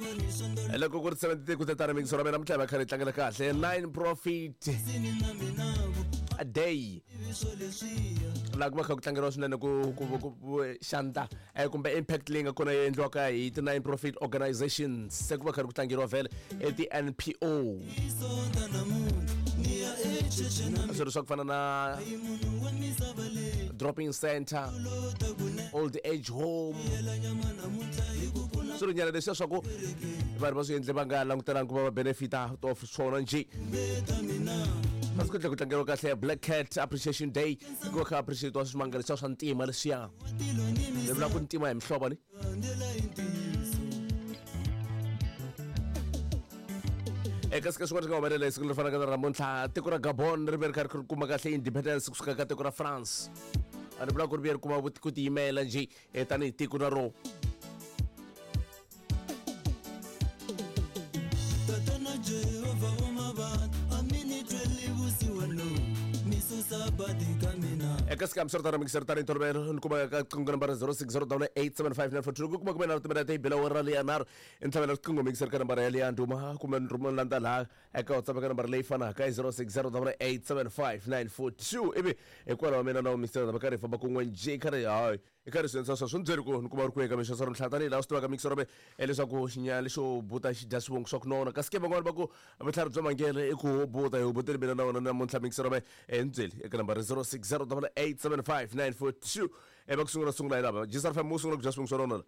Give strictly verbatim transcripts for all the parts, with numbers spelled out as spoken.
loko ku ri seventy ku tetana mix ro mena mtlava khale tlangela kahle nine profit a day la ku va kha ku tlangeriwa swinene ku ku xanta eh kumbe impact leyi nga kona yi endliwaka hi ti nine profit organizations se ku va kha ku tlangeriwa vele e ti N P O swilo swa ku fana na dropping center old age home swilo nyana leswi swa ku vanhu va swi endle va nga langutelanga ku va va benefita to swona nje a swi ku tlangeriwa kahle Black Cat Appreciation Day ku va kha appreciate wa swimangalisiwa swa ntima leswiya ni vula ku ntima hi mihlovo ni eka sika swin'wana swi nga humelela hi siku leri fanaka na namuntlha tiko ra Gabon ri ve ri karhi ri kuma kahle independence kusuka ka tiko ra France a ni vula ku ri ve ri kuma ku tiyimela nje tanihi tiko na ro eka sika msoro mix ri tani torbero ni kuma ka qingo number zero six zero eight seven five nine four two ku kuma kumena tumela te bela wora le yanaro inthabela qingo mix ri ka number ya le yanduma kuma nrumo landa la eka WhatsApp ka number leyi fana ka zero six zero eight seven five nine four two ibe ekwala wa mina na mixer ba ka ri famba ku nwenje khare hayi eka ri senza swa swindzeri ku ni kuma ri ku eka misho swa mhlatani la swi ka mix robe leswaku xinyale xo buta xi dya swivongo swa ku nona kasi ke van'wana va ku vutlhari byo mangele i ku buta hi buteli mina na wona namuntlha mix robe endzeli eka number zero six zero eight seven five nine four two e va ku sungula sungula hi lava jisar fam mo sungula ku dya swivongo swa nona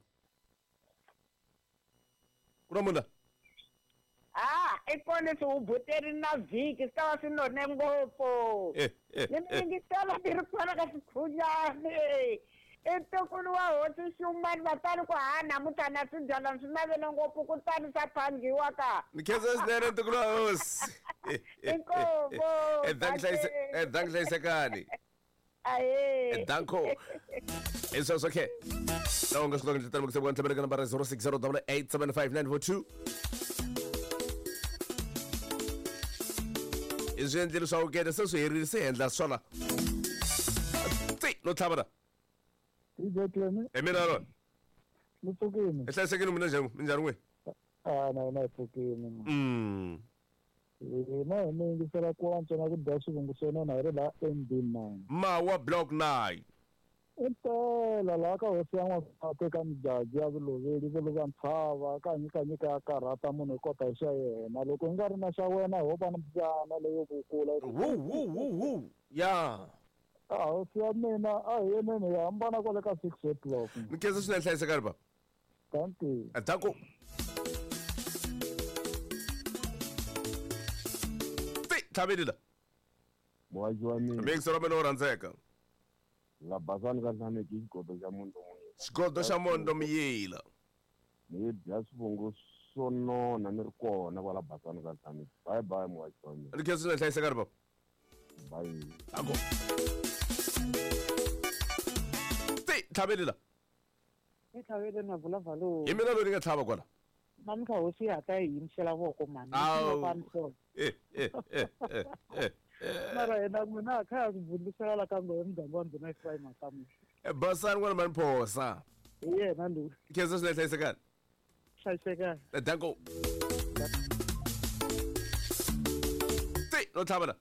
ku na munhu ah ikone swi ubuteri na vhiki swi tava swi none ngopfu ni ngi tela ti ri kona ka swikhunyani etikulu wa hosi xumani va tali ku ha namuntlha na swibyalana swi navele ngopfu ku tani swa phangiwa ka ni khensa swinene ntikulu wa hosi inkomo edanki hlayisekani aye danko it's also okay now ngos ngos ngitana mukse bwana tabela number zero six zero eight seven five nine four two izendle swa ukeda seso herise endla swala tsi no thabara ibetleme emina lo nitsukini ehlayisekile mina njani njani we ah na na tsukini mm na ni ngisela ku antswa na ku dya swivungu swa nona hi ri la N D nine ma wa block nine impela la ka hosi ya n'wana teka mijaji ya vuloveri vulovera ntshava ka nyika nyika ya karhata munhu hi kota hi xa yena loko hi nga ri na xa wena ho va na mbyana leyo vukula ya ah hosi ya mina a hi yeneni hi hambana kwale ka six o'clock ni khensa swinene hlayisekani ba thank you danko thabelila mwaji wa mina mix ro mena urandzeka la bazani ka ntame ki xigodo xa mundo muyela xigodo xa mondo miyela ni dya swivongo swo nona ni ri kona kwala bazani ka ntame bye bye mwaji wa mina ni khensa swinene hlayisekani ba bye danko thabelila ni thavele na vula valo hi mina lo ni nga tlhava kwala namuntlha hosi ya ta yimisela voko mani eh eh eh mara yena n'wina a kha ya swi vundisela la kambe emuganga wa ndhuna xi va yi makamuxa basani n'wana mani phosa hi yena loyi khensa swinene hlayisekani hlayisekani danko tsi no tlhava la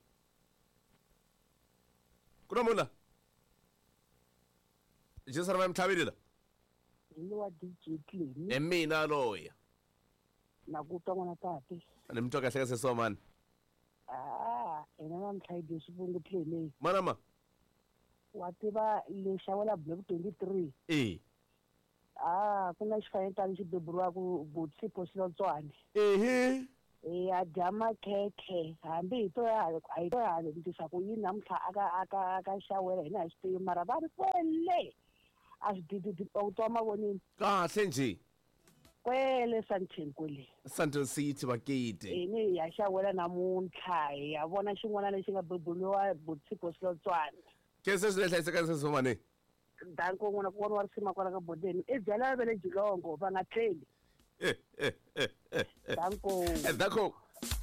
ku na munhu la jisara va mi tlhavelila lowa D J Clean i mina loya na ku twa n'wana tati ni mi twa kahle ka seso mani ah ena na mtlhaidi swivungu tlhelei manama wa tiva lexa wala block twenty-three eh ah ku na xifanyetana xi beburiwaku Botsipho Xilotswane ehe eh a dya makhekhe hambi hi to ya hi to ya ndisa ku yini namuntlha aka aka aka xawela hina hi swi tivi mara va ri kwele a swi didi u twa mavonini kahle nje kwele Sandton kwele Sandton City bakete ini ya xawela namuntlha hi ya vona xin'wana lexi nga beburiwa Botsipho Xilotswane khensa swinene hlayisekani seso mani danko n'wana ku vona wa risima kwala ka bodeni i byela vele jilongo va nga tleli eh eh eh danko danko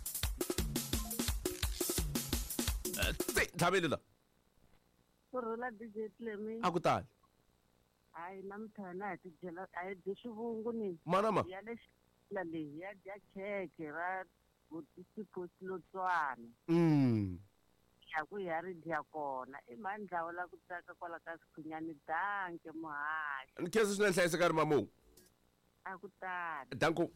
thabelila kurhula D J Clemi a ku tala hayi namthana hi ti byela a hi dyi swivungu ni manama ya le la leya ya cheke ra botisi poslotswana Mm. ya ku ya ri dia kona i mandlawa la ku tsaka kwala ka sikhunyani danke muhashi Nkhensa swinene hlayisekani mamu. a ku tani Danko.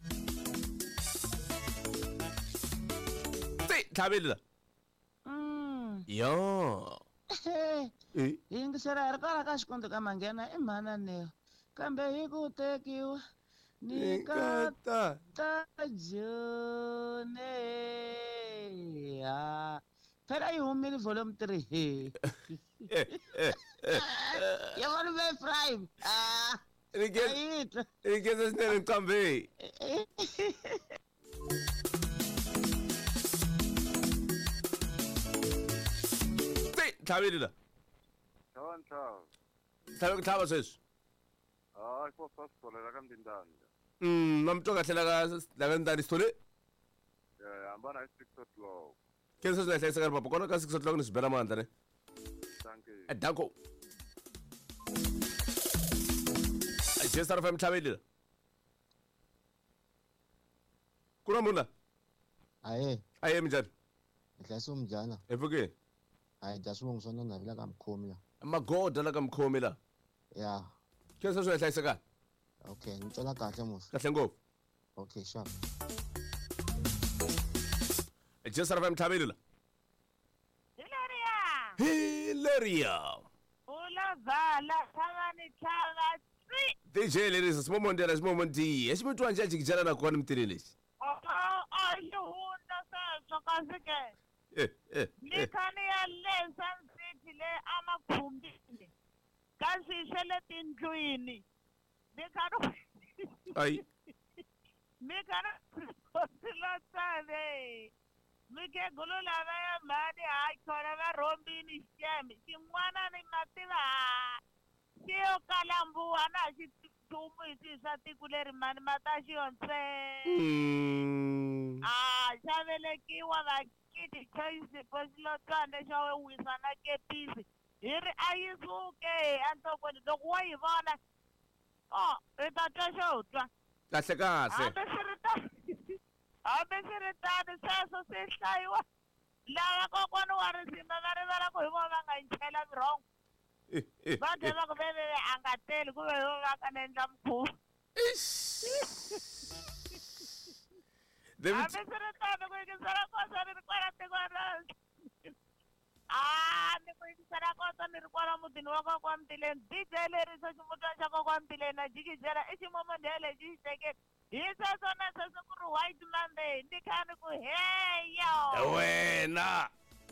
Tsi tlhaveli la. Mm. Yo. Eh. Yingisela ri kwala ka xikondo ka manghena i mhana neyo kambe hi ku tekiwa ni Nikata. ta jone ha phela yi humile volume three ya vona ve prime ah Nikhensa ayitwa Nikhensa swinene Ncambe. Tsi tlhaveli la. Hlonhla. Tlhavi ku tlhava sweswi. Hayi fo sasitholela ka Mdindanda. Mm, namtwa kahle la ka la ka ndani sithole. Eh hambana hi six o'clock. Khensa swinene hlayisekani papa kona ka six o'clock ni swibela mandla ne. Thank you. Eh, Danko. Jester F M tlhaveli la. Kuna munhu la. Aye, Aye minjani? nhlahisa umjana. Epfukeni. Hayi jasibonga sona navila kamkhomi la. Magoda la ka mkhomi la. Yeah. Khensa swinene hlayisekani. Okay, ngicela kahle musa. Kahle ngopfu. Okay, sharp. Jester F M tlhaveli la. Hilaria Hilaria. ulavala thangani thanga tsi D J ladies simomondela simomondi. Esimutwa nje ajikijana na kuona mtiri lexi. oh ayihunda seswo kasi ke Eh eh. eh. likhani ya lesa nsithi le amakhumbini kasishele tindlwini likhani Ai. likhani silotsane mike gulula va ya mani hayi khona va rhombini xiyemi xin'wana ni mativa xi yo kalambuwa na xi thumu hi swi swa tiko leri mani ma ta xi yonse Mm. ah xa velekiwa vakiti choice posilotswane xo wisa na kepisi hi ri a yi suke enhlokweni loko wo yi vona oh i ta twa xo twa Kahle kahle. hambi swi ri tano hambi swi ri tano sweswo swi hlayiwa lava kokwana wa risima va rivala ku hi vona va nga yi chela mirongo Eh eh. va tlhela ku veveve a nga teli ku ve hi vona va nga ni endla mukhuva David hambi swi ri tano ku yingisela kosa ni ri kwala tikwana ah ni ku yingisela kosa ni ri kwala mutini wa kokwa Mtileni D J leriso ximutwa xa kokwa Mtileni na jikijela i ximomondlela lexi xi tekeni hi sweswo na sweswo ku ri white monday ni khani ku heyo wena.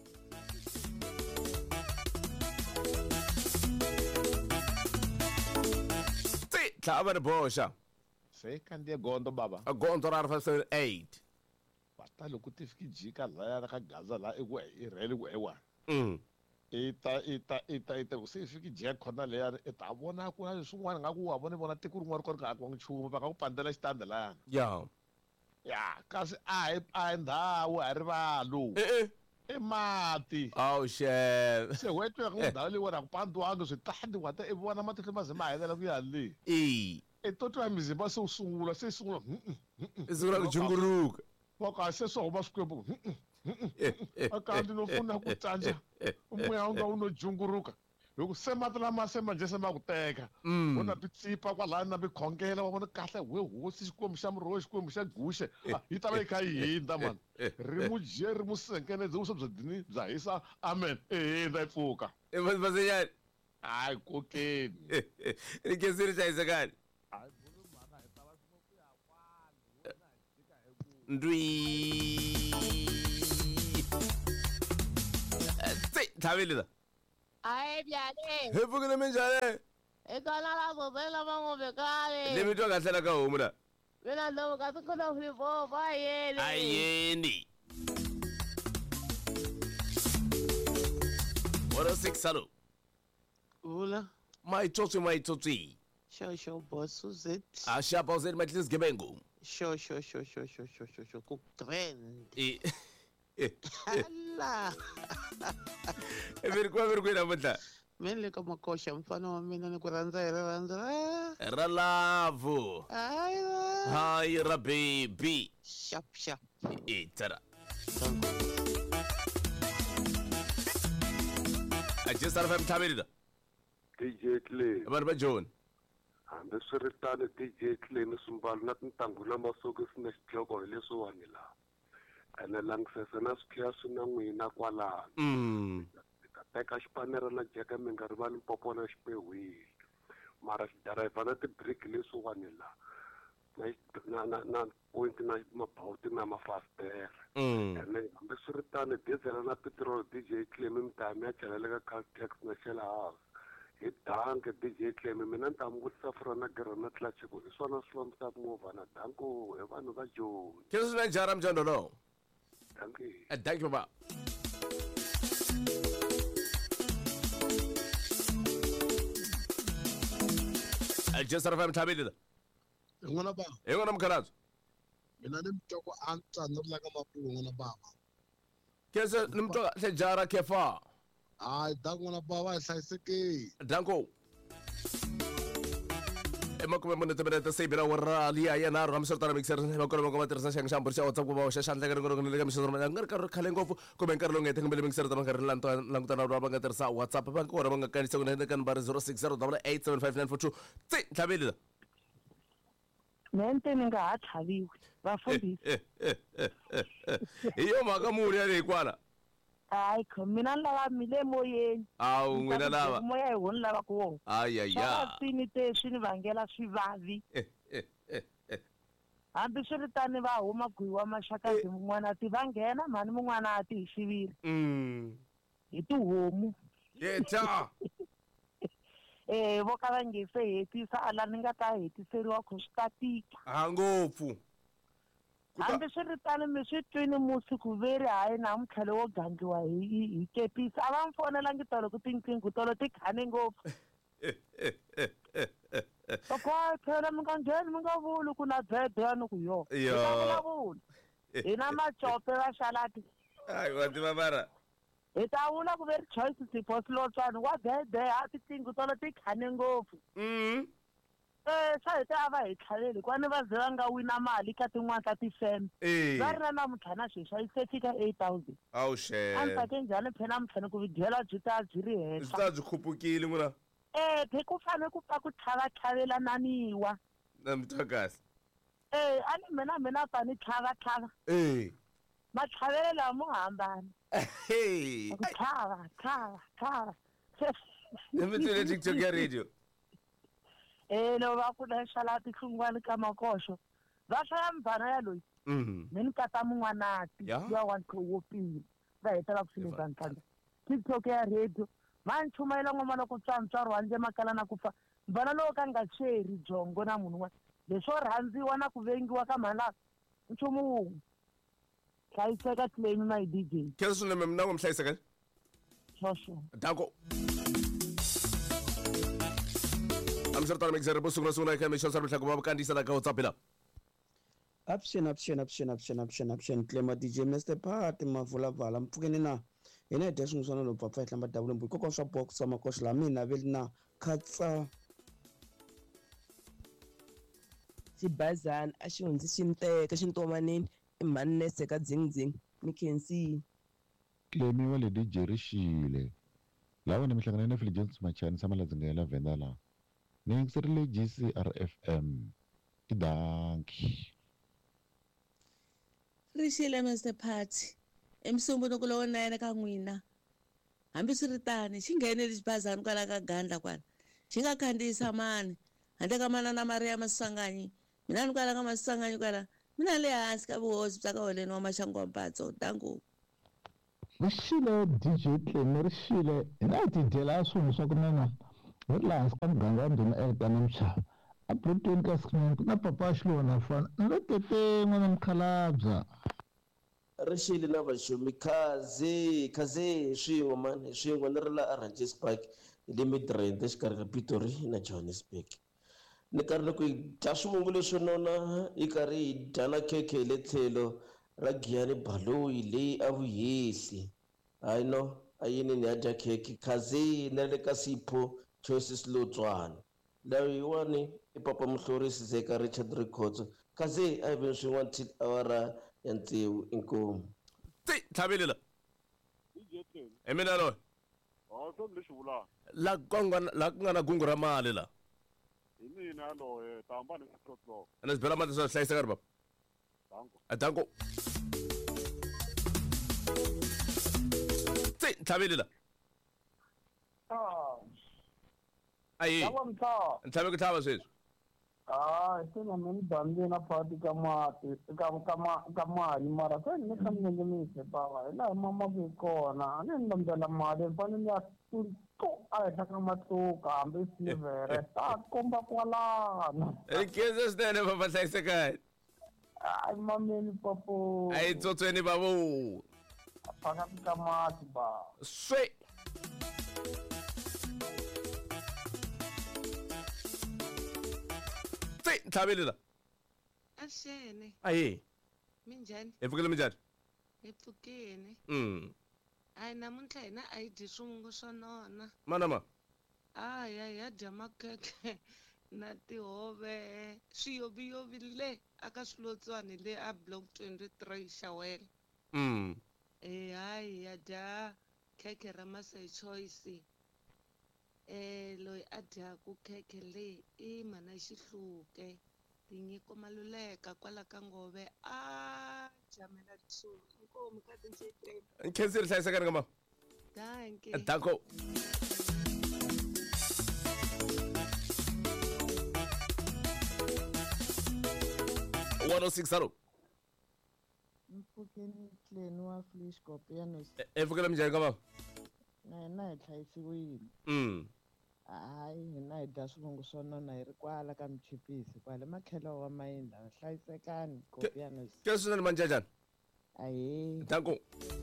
Tsi tlhava ni boxa. Se kandiya gondo baba. Agonto ra five seven eight. Bata loko ti fiki jika la ka gaza la eku i rele ku ewa. Mm. Ita ita ita ita ku se fiki jika khona le ya e ta bona ku na swin'wana nga ku wa vona vona tiko rin'wana ko ri nga ku nchumu va ka ku pandela xitanda la. Ya. Ya kasi a hi a hi ndhawu a hi rivalo. Eh eh. I mati. Oh chef. Se wetwe ku ndhawu leyi wena ku pandiwanga switandi wa ta i vona matihlo ma ze ma helela ku ya le. Eh. E to twa mizimba se u sungula se sungula. Isukela ku junguruka. Wa ka se so ba swikwembu. Eh eh. Akanti nofuna ku tsanja. Umoya unga unojunguruka. Loko se mati lama se manje se ma ku teka. Mm. Una bitsipa kwalani na bikhongela wa vona kahle we hosi xikwembu xa muroho xikwembu xa guxe yi ta va yi kha yi hindza mani ri mu je ri mu senkenedze vuswa bya dini bya hisa amen e hindza yi pfuka Eh vasenyani. hayi kokeni Ni kesiri hlayisekani. Ndwi. Tsi tlhaveli la. aye byale Hepfukile minjhani? ekana la bobela va ngove kale Ni mitwa kahle la ka homu la. mina ndo ka tikona flipo ba yele Ayeni. one oh six hello. ula Maitsotsi maitsotsi. sho sho boss uzet Ashapa uzeni matlisi gebengu. sho sho sho sho sho sho sho sho ku trend Eh. Eh. ala Veri kwa veri kwa namuhla. Mimi le ka makosha mfano wa mina ni ku rhandza hi rirhandzu ra ra love hayi hayi ra baby sharp sharp eh tara a just ara fam thabelida D J Clay abantu ba John hambe swiritane D J Clay ni swimbalo na tintangu na masoko swi na xitlhoko hi leswiwani laha ene langisesa na swikhiya swi na n'wina kwalano mm teka xipanera na jeka mi nga rivali popona xipehwile mara xidarayivha na tibriki leswiwani laha na na na point na mabawuti na mafasitere ene hambe swiritane dizela na petrol D J Clay mi ta mi ya chelela ka Caltex na Shell House hi danke D J Clay mina ni ta mi vutisa for na gerona tlachiko i swona swi fambisaka movha na danko hi vanhu va Joni ke swi na jara mjando lo danke thank you baba a just ara fam thabelida ngwana ba e ngona mkhalazo mina ni mtoko anta no la ka mapulo ngwana baba ke se ni mtoka se jara kefa ay da ngwana baba hlayiseke danko emakume mo netemere te sebela warra liya yana ro amsor tara mixer makolo mo matersa shang shambur cha whatsapp ko ba sha shandle ngoro ngoro le misor ngar kar khalengo ko ben kar lo ngete ngbe mixer tama kar lan to lang tana ro ba ngatersa whatsapp ba ko ro ba ngakani se ngene kan bar zero six zero eight seven five nine four two tsi thabelida mente ni nga ha tlhaviwi vafundhisi iyo mhaka muni ya leyi kwala hayi mina ni lava mi le moyeni awu n'wina lava moya hi wo ni lavaka wona ayaya swini te swi ni vangela swivavi hambi swi ri tani va huma gwiwa maxakazi mun'wana ti va nghena mhani mun'wana a ti hi xivile hi tihomu yeta eh vo ka va nge se hetisa ala ni nga ta hetiseriwa ku swi ta tika a ngopfu hambi swi ri tani mi swi twini musi ku veri hayi namuntlha wo gangiwa hi hi kepisi a va mi fonelangi tolo ku tinqingho tolo ti khane ngopfu loko a phela mi nga ngheni mi nga vuli ku na bebe ya ni ku yo hi nga vulavula hi na macope va xalati hayi wa tiva mara hi ta vula ku veri choice siphosilotswani wa bebe a tiqingho tolo ti khane ngopfu eh swa hi ta va hi tlhaveli kwani va ze va nga wina mali ka tin'wana ta tifeme va ri na namuntlha na sweswi a yi se fika eight thousand awu she a ni tsake njhani phela namuntlha ni ku vidyela byi ta byi ri henhla byi ta byi khupukile n'wina eh phe ku fane ku pfa ku tlhavatlhavelananiwa na mthakasi eh a ni mina mina fane tlhavatlhava eh matlhavelo lawa mo hambana ku tlhava tlhava tlhava mi twile TikTok ya radio eh lo va ku na xala tihlungwani ka makoxo va hlaya mvana ya loyi ni ni kata mun'wanati ya one two wo pila va heta va ku file bankani TikTok ya radio man chumayela ngoma loko tsantswaro wanje makala na ku fa mvana lowo ka nga cheri jongo na munhu wa leswo rhandziwa na ku vengiwa ka mhala nchumu wun'we hlayiseka claim na D J ke swi ne mina ngomhlayiseka swoswo danko amsor tara mixer bo sungula sungula ka misho sarbe tlhako ba kandisa la ka WhatsApp la option option option option option option claim D J Mister Party mavula vala mpfukeni na ina hi deswi swisona lo papa hlamba double mbu koko swa box swa makoshi la mina veli na khatsa xibazana a xi hundzi xi nteka xintomanini i mannese ka dzingdzing Mackenzie claim wa le D J Rishile lawa ni mihlangano na Philip Machani sama la dzingela venda la ni ngiserile G C R F M idanki Rishile Mister Party emsumbuno kulowo na yena ka n'wina hambi swi ri tani xi ngheneli xibazana kwala ka gandla kwala xi nga khandziyisa mani handle ka mana na Maria Masanganyi mina ni kwala ka Masanganyi kwala mina le hansi ka vuhosi bya ka holeni wa Maxangu wa Mpatso dangu Rishile D J Claim Rishile ina ti dyela swilo swa ku nana hi ri lahansi ka muganga wa ndhuna eka na mchava a bruteni ka screen ku na papa xilo na fana ni lo tete n'wana mukhalabya Rishile na vaxomi khaze khaze swin'we mani swin'we ni ri la a Ranches Park le Midrand exikarhi ka Pitori na Johannesburg ni karhi ni ku dya swimungu leswo nona yi karhi hi dya na khekhe hi le tlhelo ra Giyani Baloyi leyi a Vuyehli hayi no ayini ni adya keki kaze na le ka Sipho Choices Lotswana layo yiwani ipapa Mhlorisi Zeka Richard Records kaze ayive swin'wana till awara ya ntsevu inkomu tsi thabelela Ijetheni emina lo oh so lishula la konga la kungana gungu ra mali la imina lo eh tamba ni sitotlo ana sibela mali so hlayisa ka ri baba danko adanko tsi thabelela Ah. ayi Yabo mtha. nthabe ku thaba sweswi Ah, sina mimi bambe na phati kama kama kama kama ni mara sasa ni kama nje mimi baba ila mama vikona ni ndambela mali fani ya to ai ta kama to kambe si vere ta komba kwala ikeze sene baba hlayisa ka ai mama ni papo ayi tsotsweni babo phaka kama ba swe tsi thabelela Ashene, ayi minjani? evukile minjani Epfukeni. mm Hayi namuntlha hina a yi dyi swivungu swa nona. mana ma Aya ya dya makhekhe na tihove swiyoviyovi le aka Swilotswana le a block twenty-three Xawela. mm Eh hayi ya dya khekhe ra Masai Choice. Eh loyi a dyaku khekhe le i mana Xihluke. Tinyiko Maluleka kwala ka Ngove a jamela tsu inkomu ka tinchekeni. nkhensi ri hlayisa ka ri nga ma Danke. danko one oh six hello Mpfukeni Clan wa Flish Kopianos evukile minjani ka baba na hina hi hlayisiwile mm hayi hina hi dya swivungu swo nona hi ri kwala ka Mchipisi kwale makhelo wa mayindla hlayisekani Kopianos ke swinene manjajani ahe danko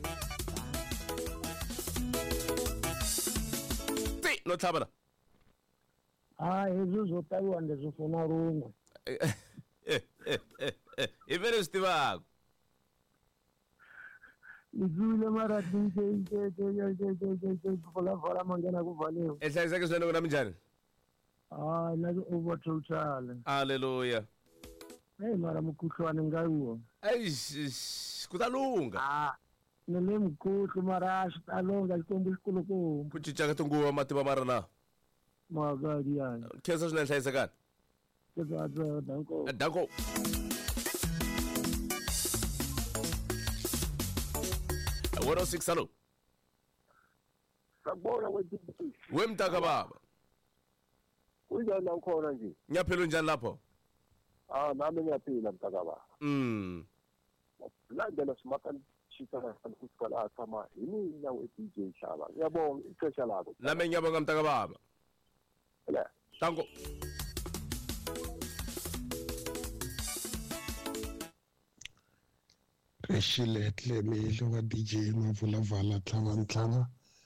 tsi no tlhaba la ah hezwo zwo tayiwa ndezwo funa rungu i vele swi tivaka Nizule mara dinke ke ke ke ke ke ke vola vola mangena ku valewa. i hlayiseke swinene kuna minjani Ah la ku over total. haleluya Hey mara mukhuhlwane ngawo. eish ku ta lunga Ah ne le mukhuhlu mara swi ta longa xikombo xikulu ku ku cinca ka tinguva mativa mara na magadi yani. khensa swinene hlayisekani Ke za za danko. danko one oh six hello Sabona wethi wemtaka baba kunjani ukhona nje ngiyaphila njani lapho ah nami ngiyaphila mtaka baba mm landela simaka chita kusikala athama yini nawe D J Shaba ngiyabonga ixesha lakho nami ngiyabonga mtaka baba la danko Reshile Tlemile wa D J Mavulavala tlhava ntlhava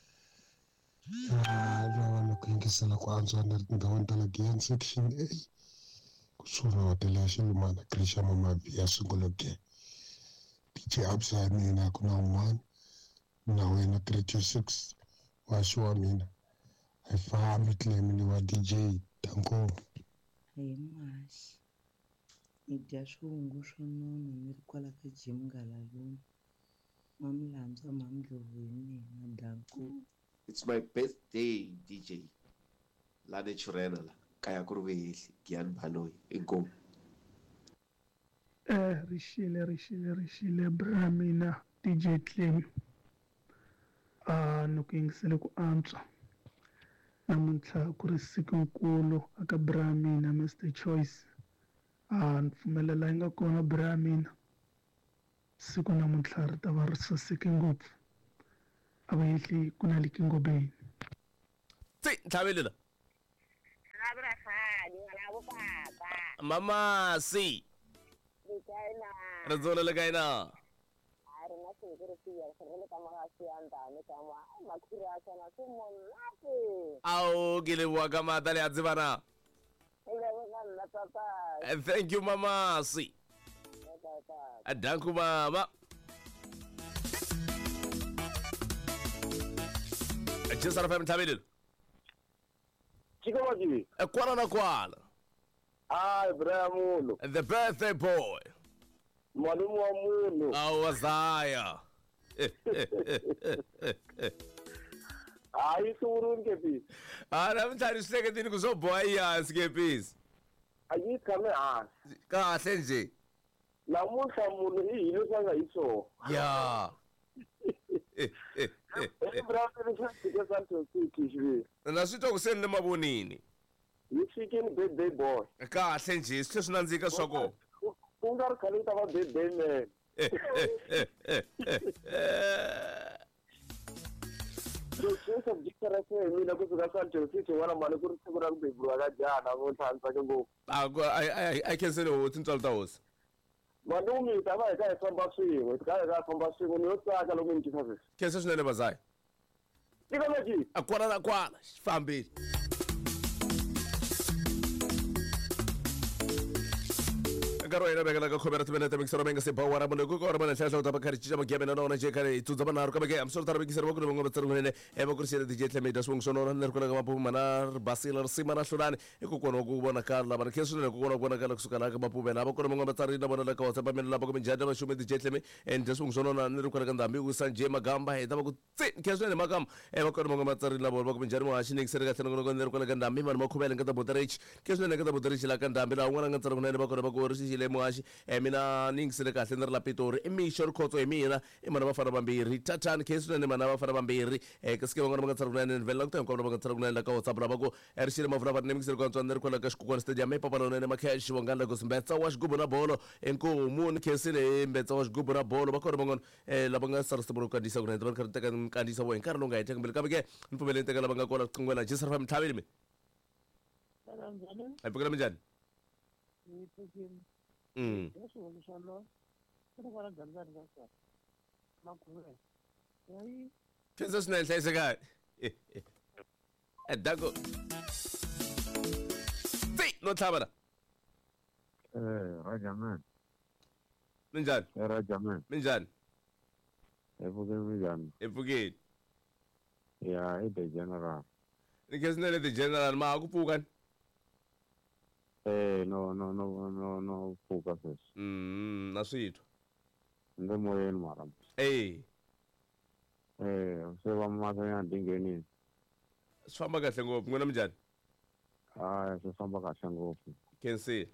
ah lava ku yingisela ku antswa na tindhawini ta la Giyan section A kusuhi na hotela ya Xilumana Grisha Mamabi ya Sunguluke D J Absa ya mina ku na un'wana na wena three two six wa swa mina I family Tlemile wa D J Danko Hi mashi ni dya swivungu swo nona ni ri kwala ka Jim Galaluni Mamlamza Mamdlovini na Danko. It's my birthday D J la de churena la kaya ku ri vehli Giyan Baloyi inkomu eh rishile rishile rishile Bramina D J Clem ah no ku yingisela ku antswa namuntlha ku ri siku nkulu aka Bramina Master Choice ah ni pfumelela yi nga kona Bramina siku namuntlha ri ta va ri saseke ngopfu a va yehli ku na le kingobeni tsi tlhabelela mama si re dzolele kae na ao ke leboa ka maata le a tsebana thank you mama si danko mama Jisar F M Tabidil. Chico Maki. A Kuala na Kuala. Ah, Ibrahim. The birthday boy. Mwalimu wa Mulu. Awazaya. Ayi surun ke pi. Ara mthani sike dini kuzoboya iyansi ke peace. Ayi kame a. Kahle nje. Namuhla Mulu iyilo sanga iso. Ya. Ibrahim sike santo sikishwe. Nasito kusende mabonini. Yifike ni birthday boy. Kahle nje sithe sinanzika swako. Ungar khalita ba birthday man. Sio subject rase mimi na kusuka santo sisi wana mali kurikura kubibru akajana ngothanza ke ngo. I I I can say no tintswala tawos. Madumi taba ka somba swingo ka ka somba swingo ni utsaka lo minki sase. Kese swinene bazaya. Ika maji. Akwana na kwana fambili. Karo ina bega ka khobera tbena tbeng sero benga se bawara mo ko ko rama ntla tlota ba khari tshaba ke bena no na je kare itutsa bana ro ka bega am soro tara begi sero ba ko ngo batsa ngene e ba kursi de jetle me dasung sono ran ko ga mapu manar basilar simana hlulane e ko kono ko bona ka la ba kesu ne ko kono bona ka la kusuka la ka mapu bena ba ko ngo batsa rina bona la ka wasa ba men la ba ko menjada ba shume de jetle me en dasung sono na ne ko ga ndambi ku sanje magamba e ta ba ku tsin kesu ne magam e ba ko ngo batsa rina ba ko menjada mo ashini sere ga tsengo ngo ne ko ga ndambi man mo khobela nga ta botarich kesu ne nga ta botarich la ka ndambi la ngwana nga tsara ne ba ko ba ko risi le moashi e mina ningisile kahle ni ri la pitori i misho ri khotso hi mina i mana va fana vambirhi tatani khesi swinene mana va fana vambirhi um ke sike van'wana va nga tsala kunene ni vhelela ku ta hinkwavo va nga tsala kunene la ka whatsapp lava ku ri xile mavula va ri nemikisile ku antswa ni ri kwala ka xikukwana stadium i papanonene makhex vongani lagos mbetsa wa xigubu na bolo enkomu ni khesile mbetsa wa xigubu na bolo va kona van'wana um lava nga sarisa vona ku kandisa kunene va ri karhi teka nkandisa vo hi nkarhi lowu nga heteka mbele kambe ke ni pfumeleni teka lava nga kona riqingweni jisarfa mthavile mi a pfukela minjhani Mm. Khensa swinene hlayisekani edako tsi no tlhava la Eh, Rajaman. minjhani Eh, Rajaman. minjhani Epfukeni minjhani? epfukeni Ya, i the general. ni khe swinene the general ma ha ku pfuka ni Eh, no, no, no, no, no, pfuka sweswi. Mm, na switwa Ndi moyeni mara. Eh. Eh, se va masa ya ndingeni. swi famba kahle ngopfu n'wina minjhani Ah, se famba kahle ngopfu. khensi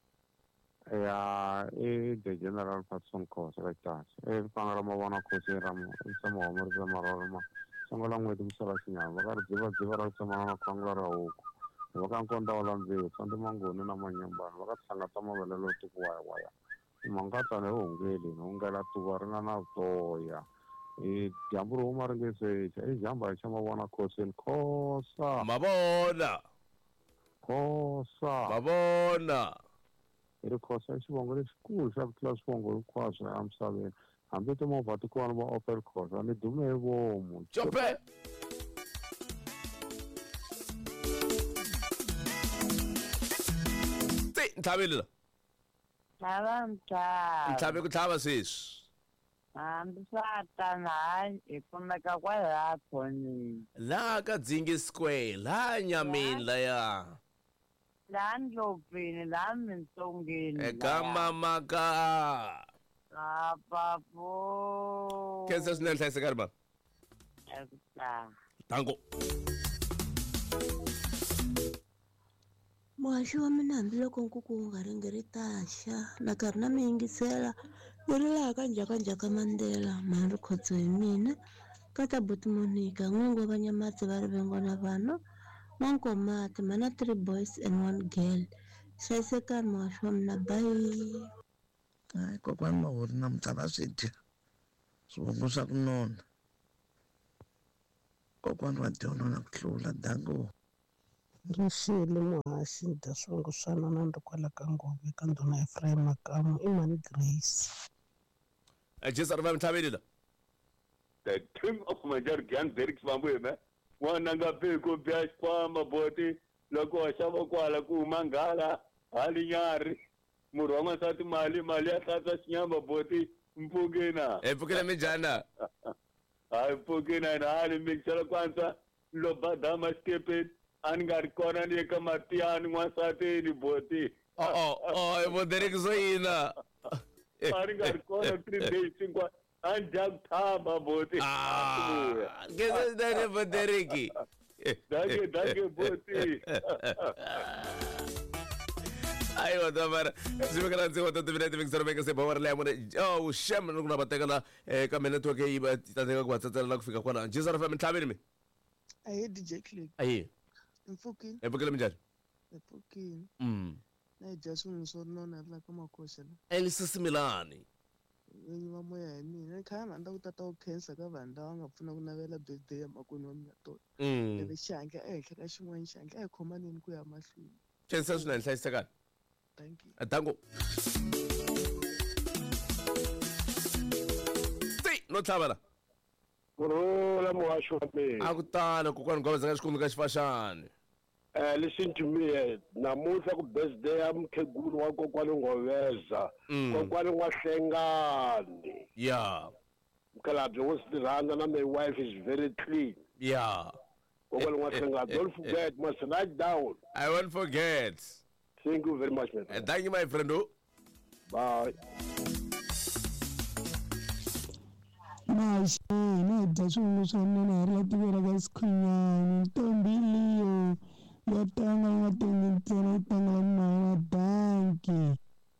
Ya, i the general Patson Khosa ka tasi. Eh, panga ra mavona khosi ra mo, se mo mo se maroro ma. Songola n'weti ku sala xinyama, va ka ri dziva dziva ra tsamana na khwangla ra huku. Va ka nkonda wala mbilu, sandi mangoni na manyambani, va ka tlhanga ta mavele lo ti kuwayawaya. Mangata ne hungeli, hungela tuva ri nga na toya. E dyambu ri huma ri nge sexa, i jamba xa mavona khosini Khosa. Mavona. Khosa. Mavona. I ri Khosa i xivongo lexikulu xa ku tlula swivongo hinkwaswo a misaveni. Hambi timovha ti kona va Opel Khosa, ni dume hi vomu. Chope. Nthavile la Tlhava mtlhava. ntlhave ku tlhava sweswi Hambi swa ta na hi kumeka kwalaha khoneni. laha ka Dzingi Square laha nyameni laya Laha ndlopfini laha mintsongeni. eka mamaka Ah, papo. khensa swinene hlayisekani ma Ekutla. tango Muhaxi wa mina hambiloko nkuku wu nga ringi ri taxa na karhi na mi yingisela ni ri laha ka njhakanjhaka Mandela mani ri khotso hi mina ka ta buti Monica n'wingo va Nyamatse va Rivengo na vanhu N'wankomati mana three boys and one girl hlayisekani muhaxi wa mina bye. Hayi kokwani Mawuri namuntlha va swi dya swivongo swa ku nona kokwani wa dyona na ku hlula dango Rixile muhaxi dya swivongo swa nona ndi kwala ka ngome eka ndhuna Ephraim Makamu i mani Grace. Jisar F M Nthavile la The king of Manjar Gyan Derek Swambueme wana nga peko bya xikwama boti loko wa xava kwala ku mangala hali nyari murhi wa n'wansati mali mali ya hlantswa xinyama boti mpfukena epfukela minjhani hayi mpfukena na hali mikisela kwanza lo badama stepet an nga ri kona ni eka matiyani n'wansateni boti oh oh vo Derek zoyina an nga ri kona three days hinkwa a dya ku thamba boti kese nene vo Derek danke danke boti ayiwa tamara sibekala ndzi wata timinete mikisaro veka se bawara leya mune oh shem kuna batekala ka network yi ba tsandzeka ku va tsatsela ku fika kwana J S R F M ntlaveni mi aye D J Click aye mfukini epfukile minjani epfukini mm na hi dya swin'we swo nona ri la ka makhoxa la elisisimilani vinyi va moya hi mina ni khaya rhandza ku tata ku khensa ka vanhu lava nga pfuna ku navela birthday ya makwenu wa mina tona ene xihantla ehenhla ka xin'wana xihantla a hi khomaneni ku ya mahlweni khensa swinene hlayisekani thank you dango ti no tlhavela kurhula muhasho wa mina a ku tala kokwani gomeza ka xikhumbi ka xifashani eh listen to me namuhla ku birthday ya mkhegulu wa kokwani Ngoveza kokwani N'wahlengani yeah mkhalabye wo swi rhandza na my wife is very clean yeah kokwani N'wahlengani don't forget must write down I won't forget thank you very much my friend. Uh, thank you my friend bye Mashe ne dya swin'we swa nona hi ri la tivera ka Sikhunyani ntombi liyo ya tanga yi nga tengi ntsena yi tangela na danki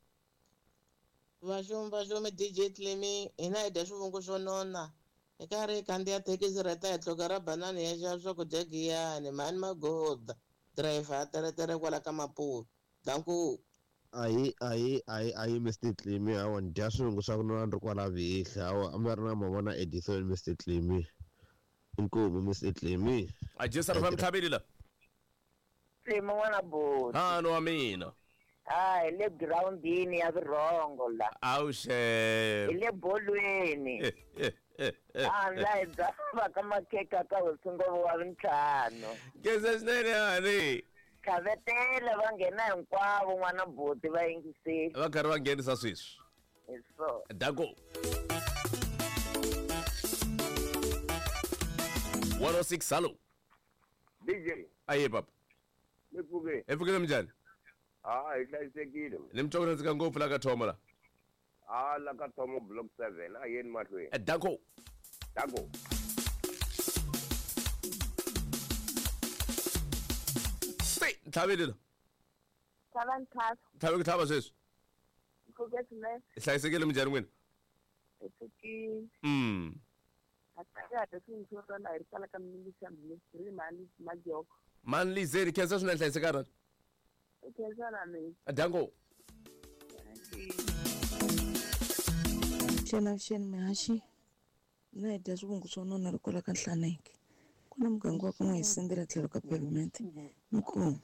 vaxomi vaxomi D J Clemi hina hi dya swivungu swo nona hi karhi hi khandziya thekisi reta hi tloka ra banana ya xava swakudya giyani mani magoda driver a teretere kwala ka Maputo danku ayi ayi ayi ayi Mister Clemi hawa ni dya swivungu swa ku nona ni ri kwala vihla hawa a mi ri na mavona Edison Mister Clemi inkomu Mister Clemi a J S R F M tlhaveli la Clemi n'wana boti hano wa mina ah hi le girawundini ya Virhongo la awu shem hi le bolweni handla hi dzava ka makeka ka hosingovo wa vintlhanu kese swinene hani tlhavetela va nghena hinkwavo n'wana boti va yingiseli va karhi va nghenisa sweswi hi so dango one oh six hallo D J aye papa mi pfuke epfukile minjhani ah hi hlayisekile ni mi twa ku nandzika ngopfu la ka Thomo la ah la ka Thomo block seven a yeni mahlweni dango dango tlhaveli la tlhava ntlhava tlhave ku tlhava sweswi mpfuke swinene hi hlayisekile minjhani n'wina epfukini mm atakahle swin'we swo nona hi ri kwala ka milisambile hi ri mali majoko mani lizeni khensa swinene hlayisekana u khensana mina dango Avuxeni avuxeni mihaxi na hi dya swivungu swo nona ri kwala ka Nhlaneke ku na muganga wa ka n'we hi sindzela tlhelo ka pavement inkomu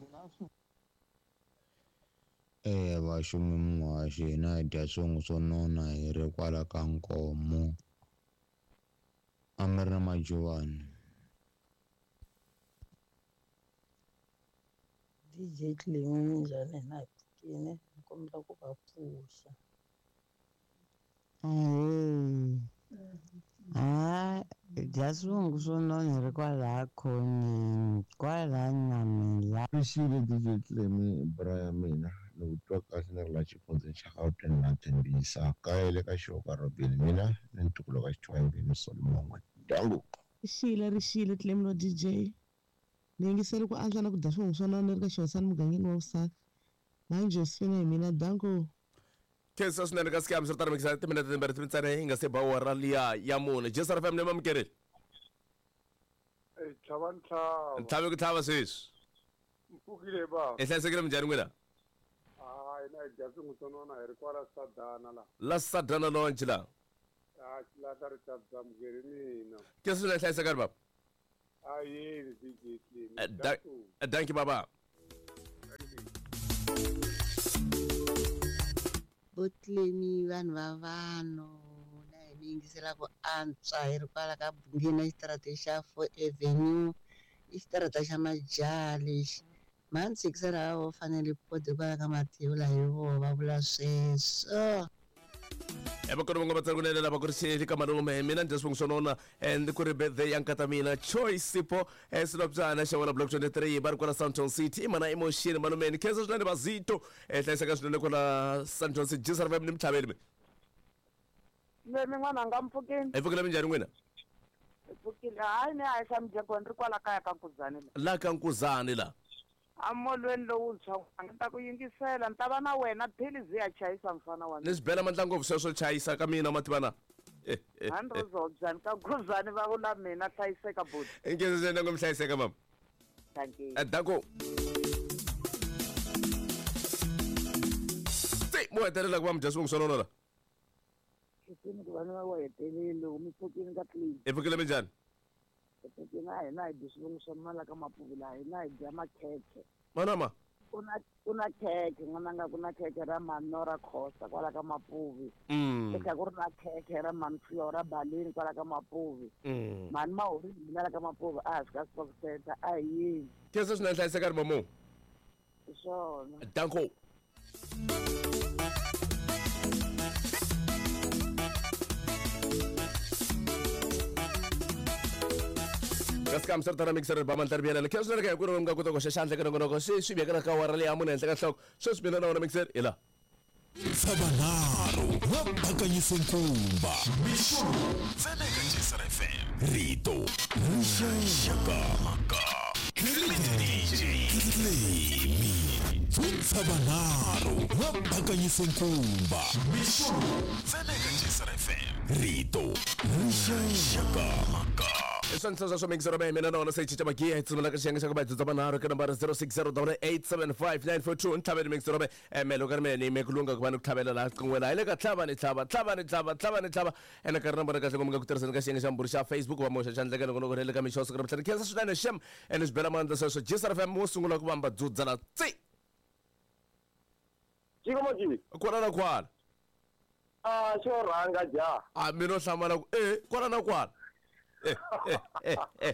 eh vaxomi muhaxi hina hi dya swivungu swo nona hi ri kwala ka Nkomo a mi ri na majovani D J Clemi minjhani hina hi pfukini ni kombela ku va pfuxa hayi hi dya swivungu swo nona hi ri kwalaha khoneni kwalaha Nyamila rixile D J Clemi bra ya mina ni ku twa kahle ni ri la xifundzeni xa Gauteng na tshembisa kaya le ka Shoka Robin mina ni ntukulu ka Xitwambini Solomon dangu rixile rixile Clemi lo D J ni yingiseli ku antswa na ku dya swivungu swo nona ni ri ka Xihosana mugangeni wa Vusaka na Josephine hi mina dangu khensa swinene ka scam swi ri tani mikisa timinete timbirhi ti ntsena hi nga se ba awara liya ya mune J S R F M ni mamukeleli eh tlhava ntlhava tlhave ku tlhava sweswi mpfukile ba hi hlayisekile minjhani n'wina ah hina hi dya swivungu swo nona hi ri kwala Sadana la la Sadana launch la ah la ka ri tabza mugeri mina khensa swinene hlayisekani baba ah yeni D J Clemi danki baba Clemi vanhu va vanhu na hi mi yingisela ku antswa hi ri kwala ka Bungeni xitarata xa Four Avenue i xitarata xa majaha lexi mani tshikisela va vo fanele poti kwala ka Mathewula hi vo va vula sweswo Ebakona ngoba tsakunele laba kurisheli kamalungume mina nje sibongisonona and kuri birthday yankata mina Choice Sipho esilopjana shawala block twenty-three bar kwa Santon City mana emotion manumeni keza zwinene bazito ehlisa ka zwinene kwa Santon City jisa vibe nimthabeli me Mimi ngwana ngampfukini Efukile njani nwena Efukile hayi ne ayishamje konke kwala kaya kankuzane la kankuzane la amolweni lowutsha ngita kuyingisela ntaba na wena philizi ya chayisa mfana wami Nisibela amandla ngobusesho chayisa kamina mathibana eh Androzo bzani kankuzane bakula mina hlayiseka bhuti Ingeze nje ngomhlayiseka mama Thank you Adako Tsi muhetelela kuba mjasi ungisonona la Isini kubani wayetelele umifukini ka clean Efukile njani Efukini hayi nayi disilungisomala kamapuvula hayi nayi amakhekhe Manama Kuna kuna khekhe ngananga kuna khekhe ra manora khosa kwala ka mapuvi Mm eka ku ri na khekhe ra manflora balini kwala ka mapuvi Mm mani ma uri mina ka mapuvi a sika sport center a yini Kesa sina hlayiseka mamo swona Danko Kaskam sartana mixer ba man tarbiya le kesna ka kuro nga kuto ko shashan ka ngono ko si si be kana ka warale amuna ntle ka hlok so si bina na mixer ila Sabanaro wabakanyisa inkumba Veneka Jesar F M Rito Shaka Maka D J Lemi Sabanaro wabakanyisa inkumba Veneka Jesar F M Rito Shaka Maka Esantsa so mixer ba mina na sa chicha maki e tsumela ka shenga ka ba tsa banaro ka number zero six zero eight seven five nine four two ntabele mixer ba emelo ka me ne me kulunga ku bana ku thabela la kungwela ile ka thaba ni thaba thaba ni thaba thaba ni thaba ena ka number ka ngomga ku tirisa ka shenga shamburu sha Facebook ba mo sha chandle ka ngono le ka mi shows ka btsa kesa sudane shem en is bela manda so so Jesar F M mo sungula ku bamba dzudzana tsi Chiko moji kwana na kwana Ah sho ranga ja Ah mino hlamala eh kwana na kwana Eh eh eh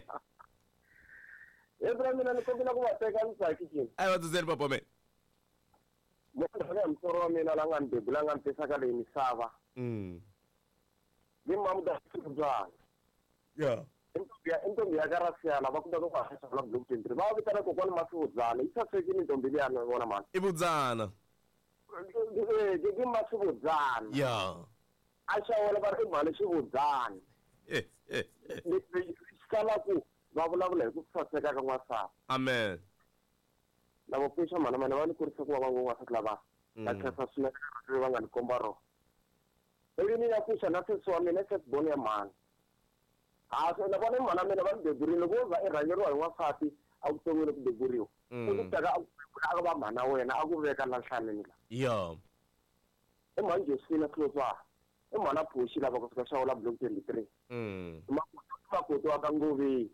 Ebra mina nikobila ku bateka nsaki kini Ai wa tseni papa me Mwana ya msoro mina la ngande bilanga mpesa ka le misava Mm Ni mamuda sibuzana Yeah Ya intombi ya garasiya la bakuda ko kwasha la block twenty ba bitana ko kwana masibuzana isatsekini intombi ya no ngona mani Ibudzana Eh ke masibuzana Yeah Asha wala ba ri mali sibuzana Eh eh Skala ku va vulavula hi ku satseka ka n'wansati Amen lavo pfuxa mhana mani va ni kurisa ku va van'wasati lava va khensa swinene va nga ni komba rona ivi ni ya pfuxa na sesi wa mina sesiboni ya mhani a ni vona mhana mina va ni beburile ku va i rhangeriwa hi n'wansati a vuton'wini ku beburiwa u ku teka a va mhana wena a ku veka la nhlanini la Yeah i mhani Josephine Khlotswana i mhana Phushi lava ku fika xawula block twenty-three Mm makoti wa ka Ngoveni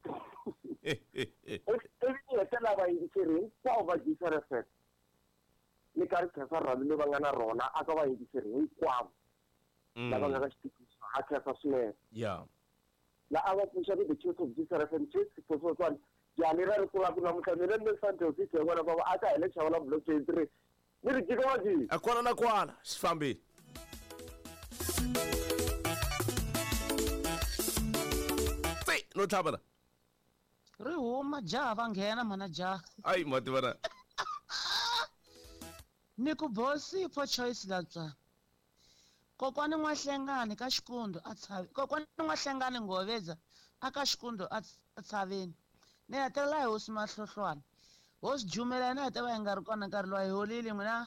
ivi hetela va yingiseri hinkwavo va Jesar F M ni ka ri khensa rhavi leyi va nga na rona aka va yingiseri hinkwavo lava nga ka xitikiso a khensa swinene Yeah la a va pfuxa ni the Chiefs of Jesar F M Chiefs Siphothwana jani ra ri kulaka namuntlha mina ni le Santos City hi vona va va aka hi le xavula block twenty-three ni ri jika wa jini a kwana na kwana xifambile tsi no thabana ri huma jaha va nghena mana jaha ai mativana ni ku Sipho Choice Latswana kokwani N'wahlengani ka Xikondo a tshavi kokwani N'wahlengani Ngoveza aka Xikondo a tshaveni ni hetelela hi hosi Mahlohlwana hosi Jumela na heta va nga ri kona nkarhi lowa hi holile n'wina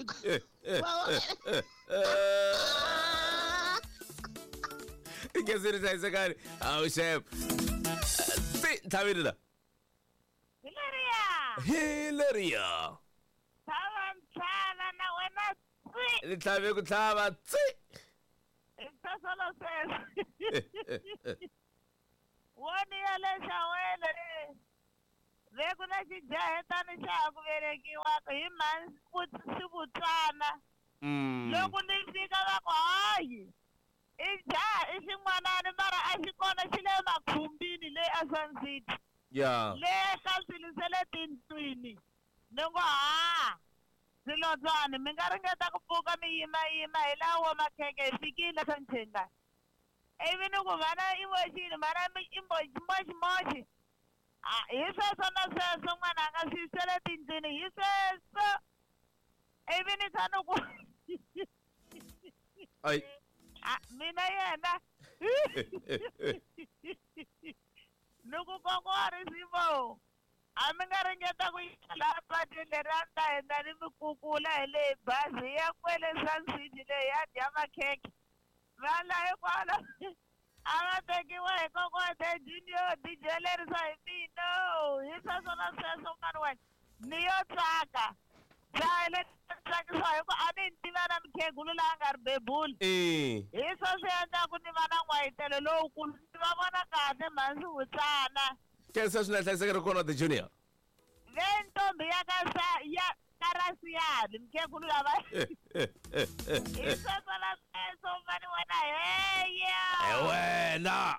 ingezini sayisekani awu chef tsi thabile la Hilaria Hilaria Thava mthala na wena tsi ni thlabe ku tlhava tsi Isasolo sesa Woni ya le xawele re ku na xijahetani xa ha ku velekiwaka hi mhani Sibutswana loko ni fika va ku hayi i jaha i xin'wanani mara a xi kona xi le makhumbini leyi a Sun City Yeah le ka swilo swa le tindlwini ni ngo ha Silodzwane mi nga ringeta ku pfuka mi yimayima hi lawo makheke hi fikile Santshenga. Ivi ni ku vana emoxini vana moximoxi. Ah, hi sweswo na sweswo n'wana a nga swi yisele tindlwini hi sweswo. Ivi ni kha ni ku Ai. Ah, mina yena. Nuku kokori Sivo. A mi nga ringeta ku yisa laha patwini leri a ni ta henda ni mi kukula hi le bazi ya kwele Sun City leyi ya dya makheke. Vana hikwalaho a va tekiwa hi kokwate Junior D J lerisa hi mina. Hi sweswo na sweswo mani wena. Ni yo tsaka. Jaha le tsakisa hi ku a ni tiva na mukhegulu la a nga ri bebuli. Eh. Hi swo swi endlaku ni va na n'wayitelo lowukulu ni va vona kahle mhansi wu tsana. Ke se swi nga hlayisekeri kona the Junior. Ve ntombi ya ka sa ya karasiyani mukhegulu lava. Hi sweswo na sweswo mani wena heya. Eh wena.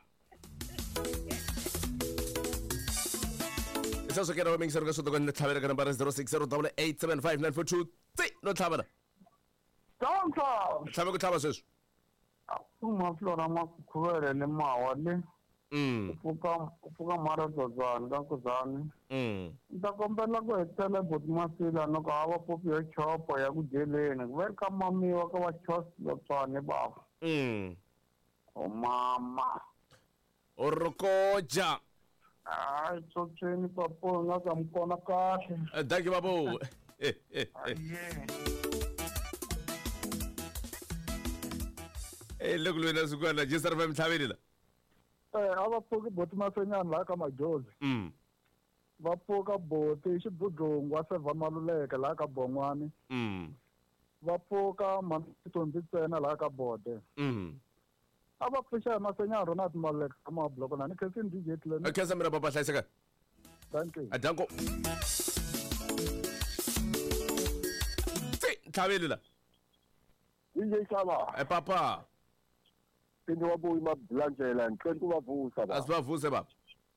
Eso que no me inserga su con tlhabela ka number zero six zero eight eight seven five nine four two. Tsi no tlhabela. Tonto. Tlhabe go tlhaba sweswo. Uma flora makhuvele le mawa le. Mm. Ufuka ufuka mara dzadzana ka kuzani. Mm. Nta kombela ku hetela boti masila no ka hava popi yo chopo ya ku jeleni. Ku veka mamiwa ka va chos lotswane baba. Mm. O mama. O rokoja. Ai, tsotsweni papo nga ka mkona kahle. Thank you babo. Eh look lo ina sukwana je sarfa mthabeli la. Eh ava pfuki boti masenyana la ka majozi. Mm. Va pfuka boti xibudlungu wa Sevan Maluleke la ka Bongwani. Mm. Va pfuka Mamitombi ntsena la ka Bode. Mm. Ava pfuxa masenyana rona Maluleke ka mabloko na ni khesin D J Tleni. Okay samira baba hlayiseka. Thank you. Adanko. Tsi tlhabeli la. D J Saba. Eh papa. Into wabuya mablanjela ngicela ukubavusa baba. Asibavuse baba.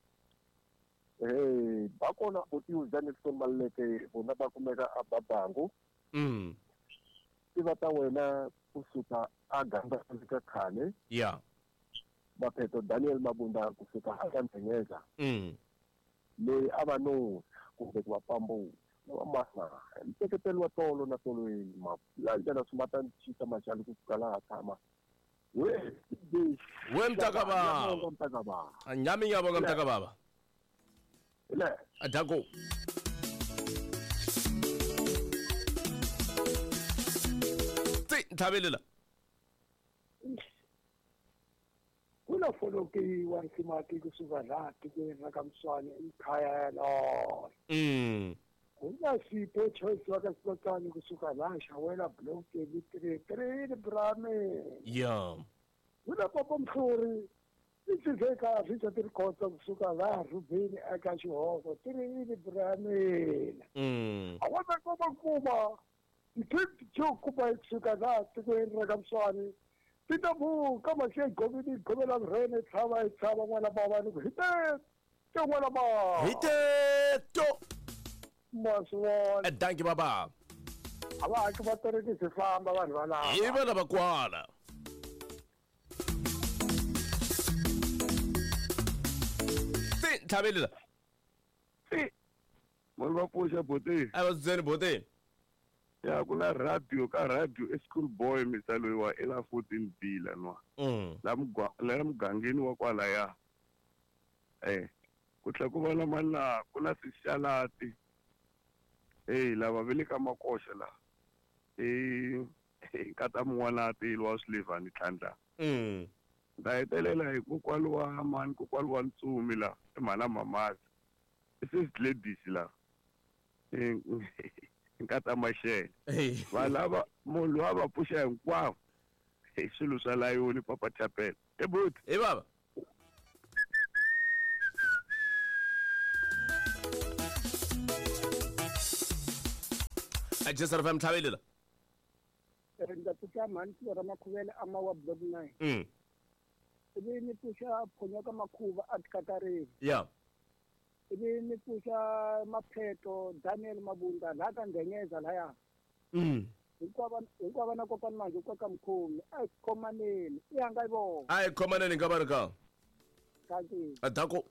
Eh, bakona uthi uzane kusemaleke bona bakumeka ababangu. Mm. Siva ta wena kusuka aganga ka khale. Yeah. Baphetho Daniel Mabunda kusuka akanthengeza. Mm. Le abano kumbe kwapambo. Mama, mteketelo wa tolo na tolo hii mablanjela na sumata nchisa machali kusuka la kama. We, we mtaka baba. Mtaka baba. Nyami ngiyabonga mtaka baba. Ile. Adanko. Tsi tlhabeli la. Kuna foloki wa nsimati kusuka la tikweni ka Mswane ikhaya lo. Mm. Kuna sipho choice wa ka Sikotlani kusuka la shawela block ke three three brame. Yeah. Kuna papa Mhluri. Isizwe ka sitha tirikota kusuka la Rubeni eka Xihoko three brame. Mm. Awona papa Kuba. Ikithi chokuba kusuka la tikweni ka Mswane. Tita bu kama xe gomini gomela rene tshava e tshava n'wana bava ni ku hite ke n'wana bava hite to maswona thank you baba a va haki va tereke swi famba vanhu valava hi vana va kwala ti tlhaveli la munhu va pfuxa boteni a va tsutseni boteni ya ku na radio ka radio e school boy misa loyi wa ela fourteen b lanwa la mugwa la mugangeni wa kwala ya eh ku tlha ku va na mana ku na sixalati eh lava vele ka makosha la eh nkata mun'wana tilo wa Sullivan Tlhandla mm da hetelela hi ku kwaliwa mani ku kwaliwa Ntsumi la emana mamazi sis ladies la eh nkata mashele va lava munhu loyi a va pfuxa hinkwavo hi swilo swa layoni papa chapela e buti e baba a just rfm tlhaveli la nda pfuxa mani ra makhuvele ama wa block nine mm ivi ni pfuxa phonyaka makhuva a tikatareni yeah ivi ni pfuxa mapheto Daniel Mabunda la ka Nghenyeza laya Mm. Inkwaba na kokani manje uqaqa mkhulu. Ayikhomaneni. Iyanga ibona. Hayi khomaneni ngabani ka? Kanti. Adako.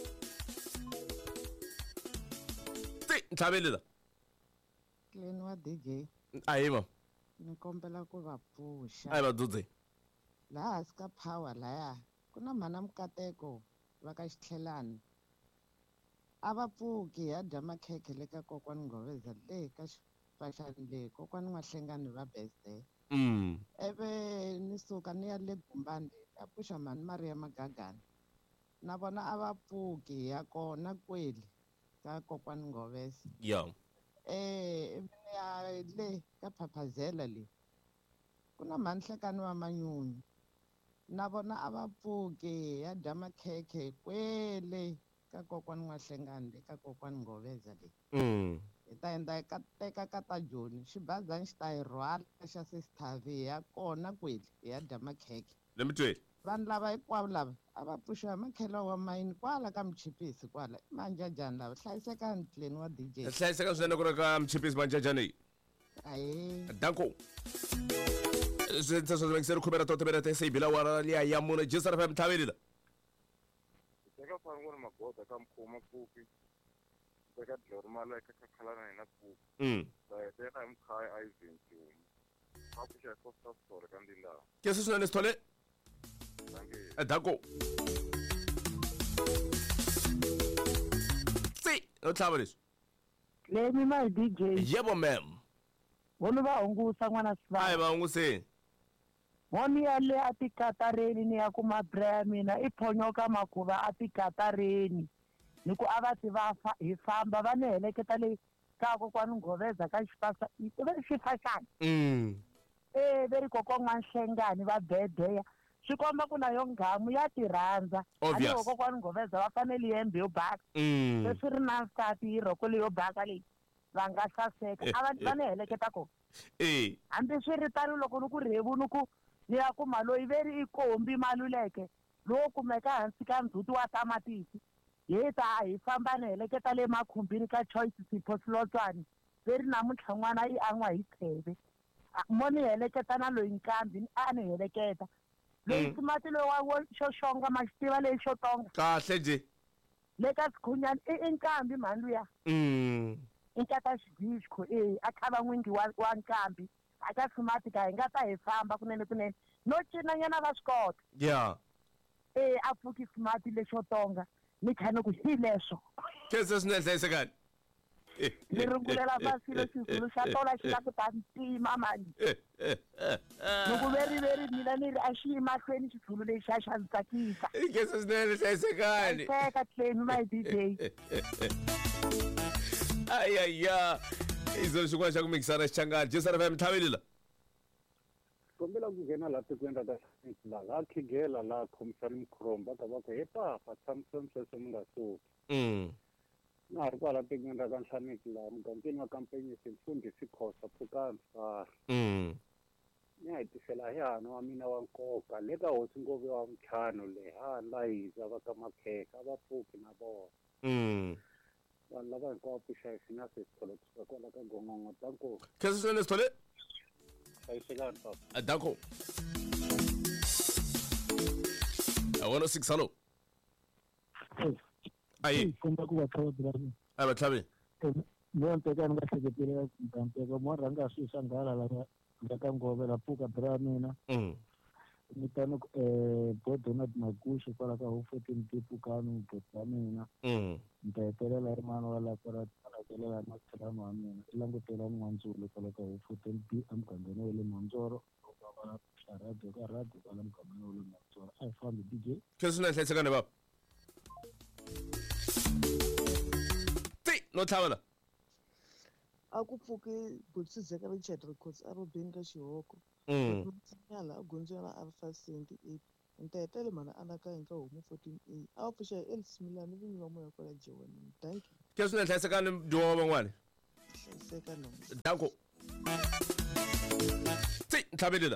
Ti Ntlabelela. Clan wa D J. Ayima. Ni kombela ku va pfuxa. Ayi vadudze. Laha ska power laya. Ku na mhana Mukateko va ka Xitlhelani. A va pfuki ya dya makhekhe le ka kokwani Ngobeza le ka xiphaxani le kokwani N'wahlengani va birthday. Mm. Eve ni suka ni ya le Gumbani ya pfuxa mhani Maria Magagani. Na vona a va pfuki ya kona kweli ka kokwani Ngobeza. Yeah. Eh ya le ka Phaphazela le. Ku na mhani Nhlekani wa Manyunyu. Na vona a va pfuki ya dya makhekhe kwele ka kokwani N'wahlengani le ka kokwani Ngobeza le. Mm. Hi ta endla ka teka ka ta Joni xibazana xi ta yi rhwala xa Sesthavi ya kona kweli ya dya makhekhe. Let me tell. Vanhu lava hinkwavo lava a va pfuxiwa makhelo wa mayini kwala ka Mchipisi kwala manjajani lava hlayisekani Clan wa D J. Hlayiseka swinene ku ri ka Mchipisi manjajani. Aye. Danko. Sentse swo vekisela khumela to tebela te sebila wa ya ya muna Jesara fa Mthabelela. Teka fana ku ri magoda ka mkhuma pfuki. Teka Dlormala eka kakhalana hina pfuki. Mm. Ta teka hi mkhaya Ivan. A pfuxa ko sta story ka ndila. Ke se swinene sithole? Danko. Si, o tlhaba leswi. Lemi my D J. Yebo ma'am. Vona va hungusa n'wana Sibala. Hayi va hunguseni. Woni ya le a tikatareni ni ya kuma braya mina i phonyoka makuva a tikatareni. Ni ku a va ti va hi famba va ni heleketa le ka kokwani Ngobeza ka xipasa i xifashani. Mm. Eh veri kokwana N'wahlengani va bedeya. Swi komba ku na yo nghamu ya ti rhandza. Ani kokwani Ngobeza va fanele yembe yo baka. Mm. Leswi ri na nsati yi rhoko leyo baka leyi. Va nga saseka a va va ni heleketa kona. Eh. Hambi swi ri tani loko ni ku rhevu ni ku ni ya kuma loyi veri i Kombi Maluleke lowo kumeka hansi ka ndzhuti wa tamatisi. Hi ta hi famba ni heleketa le makhumbini ka Choice Sipho Slotswana veri namuntlha n'wana yi an'wa hi tsheve. Mo ni heleketa na loyi Nkambi a ni heleketa. Loyi Smart loyi wa xo xonga ma xi tiva leyi xo tonga. Kahle je. Le ka Sikhunyani i Nkambi mhani luya. Mm. Inkata xidisco eh a khava n'wingi wa wa Nkambi. Aka Smart ka hi nga ta hi famba kunene kunene no cina nyana va swi kota. Yeah. Eh a pfuki Smart lexo tonga ni khane ku hi leswo. Ke se swinene hlayisekani. Ni rungulela fasilo xizulu xa tola xi la ku ta ntima mani. Loko veri veri mina ni ri a xi mahlweni xizulu lexi a xa ndzi tsakisa. Ke se swinene hlayisekani. Teka Clan my D J. Ay ay ya. Izo xin'wana xa ku mikisana xichangani Jesara fa Mthabelela. Kombela ku nghena la tikweni ra ka la la khigela la Khomisani Mkhomba ka va ku he papa tshamiseni sweswo mi nga suki. Mm. Na ri kwala tikweni ra ka Nhlaneki la mugangeni wa kampeni Simfundisi Khosa Pfukani Sar. Mm. Ni ya hetisela hi hana wa mina wa nkoka le ka hosi Ngovi wa Mtlhanu le ha la hiza va ka Makheka va pfuki na vona. Mm. Vanhu lava hinkwavo pfuxa hi sina se sithole kusuka kwala ka Gongongo Danko. Ke se swinene sithole? Hlayisekani papa. Danko. one oh six hello. Ayi. Komba ku va tlhava Ayi va tlhavi. Mo nteka ni nga hleketile nteka mo rhanga swi swa nghala la la ka Ngove la pfuka bra mina. Mm. Ni tano eh bodo na magushi kwala ka ho fourteen tipukani bota mina. Mm. Ni ta hetelela ri mano wala para hetelela na tshama wa mina. I langutela n'wandzulu kwala ka ho fourteen B amugangeni wa le Manzoro. Va radio ka radio kwala mugangeni wa le Manzoro. Ai fambi D J. Ke se swinene hlayisekani baba. Ti no tlhava. A ku pfuki Butsizeka Richard Records a ro bini ka xihoko. Mm. Nyala a gondzela a five seventy-eight. Nta hetele mana anakanya ka homu fourteen A. A va pfuxa hi Ellis Milano vinyi va moya kwala Joni. Thank you. Ke swinene hlayisekani diwa van'wana. Hlayiseka nomu. Danko. Ti Mthabelela.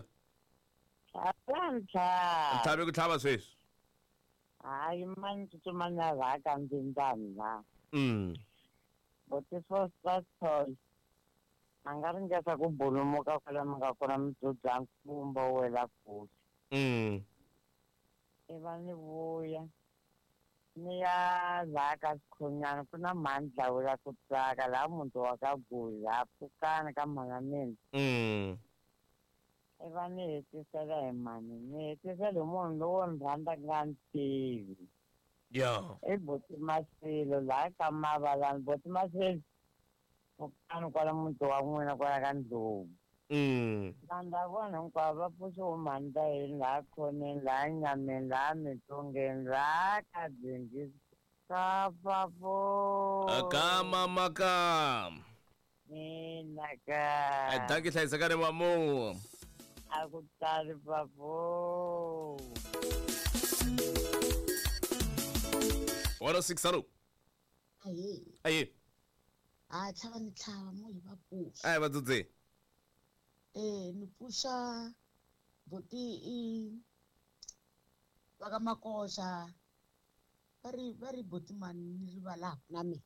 Hlantla. Mthabe ku tlhava sweswi. Hayi mani tsutsumanya rhaka ndzindani la. Mm. But this was first choice. angari njasa kubhulumuka kwala mga kona mitsotso a nkumba wo wela futhi mm i va ni vuya ni ya laha ka Sikhonyana ku na mandla wo ya ku tsaka laha muti wa ka Guza a pfukana ka mhaka mina mm i va ni hetisela hi mani ni hetisela hi munhu lowo ni rhandza nga ni tivi ya i Buti Masilo laha ka Mavalani Buti Masilo pfukani kwala muti wa n'wina kwala ka Ndlovu mm landza vona hinkwavo va pfuxe wo mani ta yini laha khoneni laha nyameni laha mitsungeni laha ka Dzingisi kapapho akama makam mina ka danki hlayisekani mamu a ku tali papho one oh six hello aye aye a tlhava ni tlhava mo hi va puxa ai vatsotsi eh ni puxa Buti i va ka Makosha va ri va ri Buti mani ni rivalaka na mina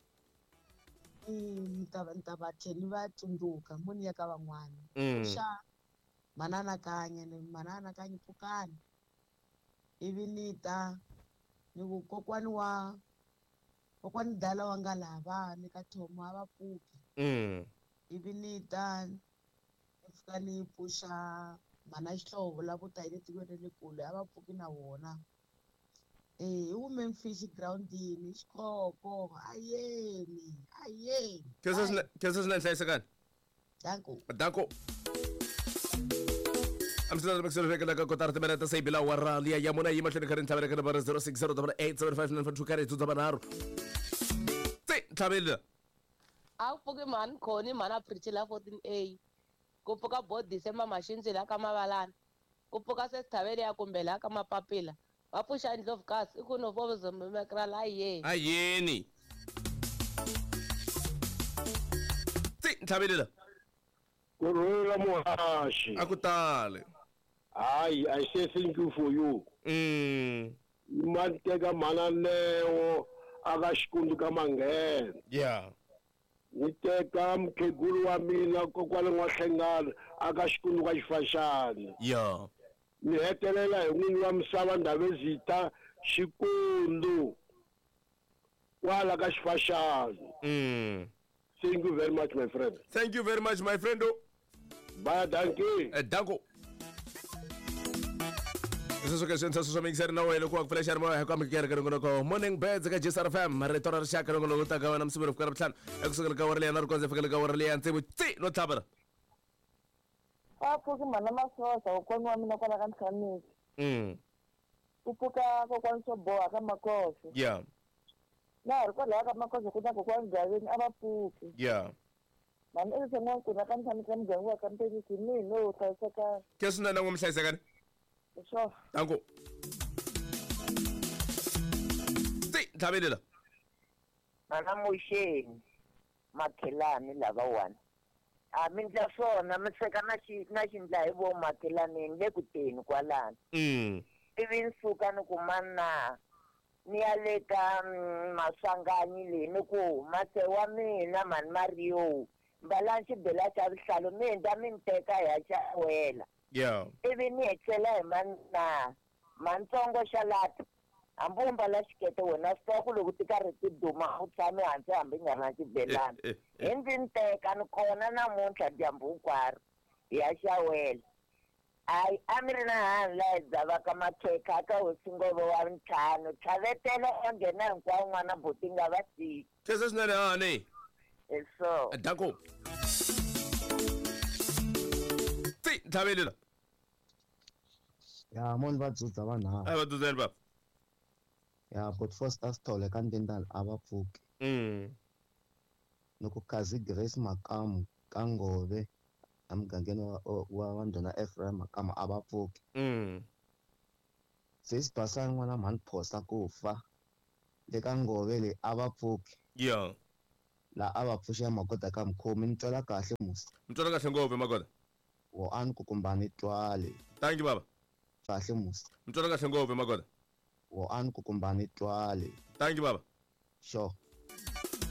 ni ta ni ta va tlhela ni va tsundzuka mo ni ya ka van'wana puxa manana kanye ni manana kanye pfukani ivi ni ta ni ku kokwani wa kokwani Dala wa nga lava ni ka Thomo a va pfuki mm ivi ni ta ni fika ni puxa mana Xihlovo la vo ta hi le tikweni ra le kule a va pfuki na vona eh u Memphis groundini Xikoko ayeni ayeni kesa kesa sina hlayisekani danko danko amsela mexelo vekela ka kotara temera sa ibila warra liya ya mona yima hlene kharin thabela kana bara zero six zero eight seven five nine four two kare tutsa banaro tse thabela a pfuki mani khoni mana Priscilla fourteen A ku pfuka bo December mashinzi la ka Mavalani ku pfuka se thabela ya kumbe la ka Mapapila va pfuxa Ndlovu kasi i ku no fo zomekra la ye ayeni tse thabela kurwela muhashi akutale hayi I say thank you for you mm manteka mana Neo aka Xikundi ka Manghena yeah ni teka mkhegulu wa mina kokwala N'wahlengani aka Xikundi ka Xifashani yeah ni hetelela hi n'wini wa misava Ndavezitha Xikundu wala ka Xifashani mm thank you very much my friend thank you very much my friend bye danki eh danko eso que senza so mixer na wele ku akufela xarimo ha kwa mikere kana ko morning beds ka J S R F M re tora rixaka ngo ngo ta ka na msibiro ku raptlan ekusukela ka warle na rikonze fikela ka warle ya ntsebu tsi no thabara a pfuki mana Masosa kokwani wa mina kwala ka Ntshamishe mm ku pfuka kokwani Soboha ka Makosha yeah na ri kwala ka Makosha ku na kokwani Javeni a va pfuki yeah mani i se n'wana ku na ka Ntshamishe muganga wa ka Mpelisi ni no hlayiseka ke sina na ngom hlayisekani sure danko tsi thabela mana Mosheni makhelani lava one a mi ndla swona mi sweka na xi na xindla hi vo makhelani le ku teni kwalani mm ivi ni suka ni ku mana ni ya le ka Maswanganyi leyi ni ku mase wa mina mani Mario mbala xibela xa vuhlalu mi ndza mi ni teka hi ya xawela yeah ivi ni etlela hi manna mantsongo xa lati hambi u mbala xikete wena swi tiva ku loko ti karhi ti duma u tshame hansi hambi nga ri na xibelani hi ndzi ni teka ni kona namuntlha dyambu hinkwaro hi ya xawela hayi a mi ri na hani laha hi dzava ka makhekha ka Hosingove wa ntlhanu tlhavetela a nghena hinkwawo n'wana Buti nga va siki kesa sina na hani hi so danko tsi thabela ya moni va dzudza vanharhu ai vadzudzani baba ya but first a Sithole ka Ntendani a va pfuki mm ni ku Kazi Grace Makamu ka Ngove emugangeni wa wa wa Ndhuna Ephraim Makamu a va pfuki mm Sesi Basani n'wana mhani Phosa ku fa le ka Ngove leyi a va pfuki yeah la a va pfuxa Magoda ka Mkhomi ni twela kahle musi mi twela kahle ngopfu Magoda wo a ni ku kumbani twale thank you baba kahle musi mi twela kahle ngopfu Magoda wo a ni ku kumbani twale thank you baba sure